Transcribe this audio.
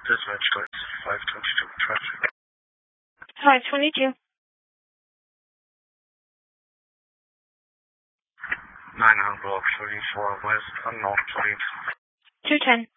Dispatch Lights 522 traffic. 522. 9 Block 34 West, unknown, please. 210.